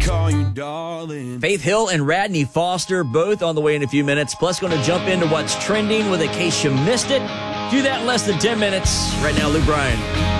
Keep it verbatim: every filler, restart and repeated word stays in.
call you darling. Faith Hill and Radney Foster both on the way in a few minutes. Plus, going to jump into what's trending with In Case You Missed It. Do that in less than ten minutes. Right now, Luke Bryan.